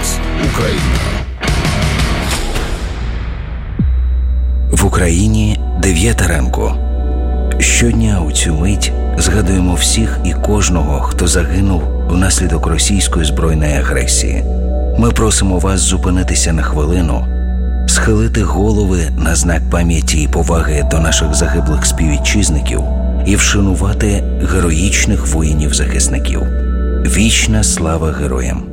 час Україна. В Україні 9 ранку. Щодня у цю мить згадуємо всіх і кожного, хто загинув внаслідок російської збройної агресії. Ми просимо вас зупинитися на хвилину, схилити голови на знак пам'яті і поваги до наших загиблих співвітчизників і вшанувати героїчних воїнів-захисників. Вічна слава героям!